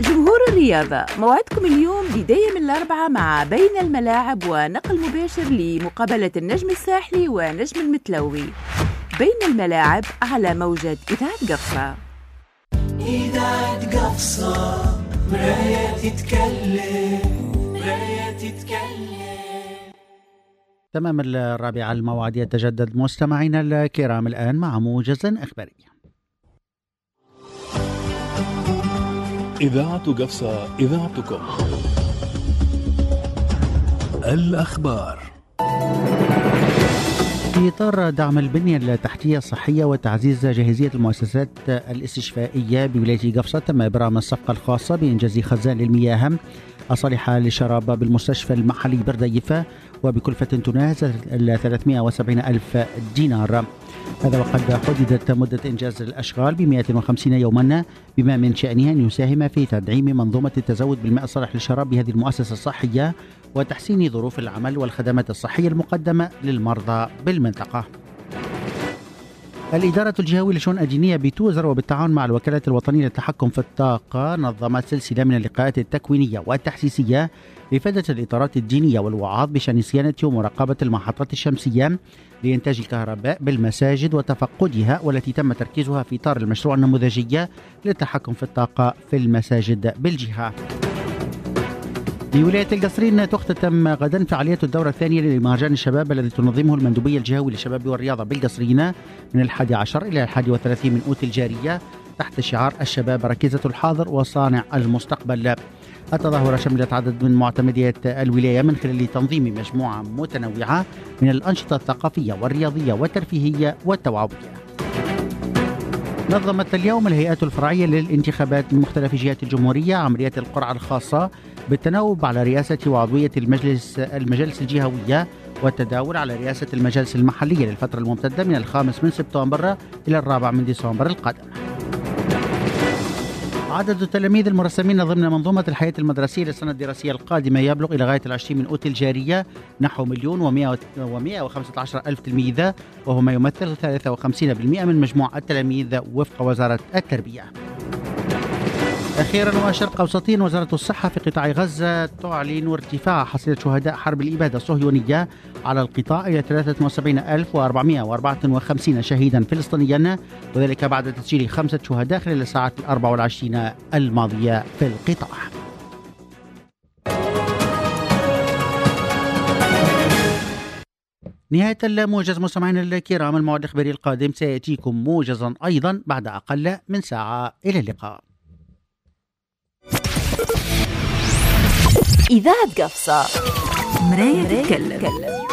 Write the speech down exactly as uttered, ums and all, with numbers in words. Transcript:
جمهور الرياضة، موعدكم اليوم بداية من الأربعة مع بين الملاعب ونقل مباشر لمقابلة النجم الساحلي ونجم المتلوي. بين الملاعب على موجة إذاعة قفصة. إذاعة قفصة، مراية تتكلم، مراية تتكلم. تمام الرابعة الموعد يتجدد مستمعينا الكرام الآن مع موجز إخباري. إذاعة قفصة، إذاعتكم. الأخبار. في إطار دعم البنية التحتية الصحية وتعزيز جاهزية المؤسسات الاستشفائية بولاية قفصة، تم إبرام الصفقة الخاصة بإنجاز خزان للمياه الصالحة للشراب بالمستشفى المحلي برديفة وبكلفة تناهز ثلاثمائة وسبعين ألف دينار. هذا وقد حددت مدة إنجاز الأشغال ب مئة وخمسين يوما، بما من شأنها أن يساهم في تدعيم منظومة التزود بالماء الصالح للشراب بهذه المؤسسة الصحية وتحسين ظروف العمل والخدمات الصحية المقدمة للمرضى بالمنطقة. الإدارة الجهوية لشؤون الجينية بتوزر وبالتعاون مع الوكالة الوطنية للتحكم في الطاقة نظمت سلسلة من اللقاءات التكوينية والتحسيسية لإفادة الإطارات الدينية والوعاظ بشأن صيانة ومراقبة المحطات الشمسية لإنتاج الكهرباء بالمساجد وتفقدها، والتي تم تركيزها في إطار المشروع النموذجي للتحكم في الطاقة في المساجد بالجهة. بولاية القصرين تختتم غدا فعاليات الدورة الثانية لمهرجان الشباب الذي تنظمه المندوبية الجهوي للشباب والرياضة بالقصرين من الحادي عشر إلى الحادي والثلاثين من أوت الجارية تحت شعار الشباب ركيزة الحاضر وصانع المستقبل. التظاهرة شملت عدد من معتمدية الولاية من خلال تنظيم مجموعة متنوعة من الأنشطة الثقافية والرياضية والترفيهية والتوعوية. نظمت اليوم الهيئات الفرعية للانتخابات من مختلف جهات الجمهورية عمليات القرعة الخاصة بالتناوب على رئاسة وعضوية المجلس المجالس الجهوية والتداول على رئاسة المجالس المحلية للفترة الممتدة من الخامس من سبتمبر إلى الرابع من ديسمبر القادم. عدد التلاميذ المرسمين ضمن منظومة الحياة المدرسية للسنة الدراسية القادمة يبلغ إلى غاية العشرين من أوت الجارية نحو مليون ومئة وخمسة عشر ألف تلميذ، وهو ما يمثل ثلاثة وخمسين بالمئة من مجموع التلاميذ وفق وزارة التربية. أخيرا وشرق أوسطين، وزارة الصحة في قطاع غزة تعلن ارتفاع حصيلة شهداء حرب الإبادة الصهيونية على القطاع إلى ثلاثة وسبعين ألف وأربعمائة وأربعة وخمسين شهيدا فلسطينيا، وذلك بعد تسجيل خمسة شهداء خلال الساعات الأربع والعشرين الماضية في القطاع. نهاية الموجز مستمعينا الكرام، الموعد الإخباري القادم سيأتيكم موجزا أيضا بعد أقل من ساعة. إلى اللقاء. إذاعة قفصة، مراية تتكلم.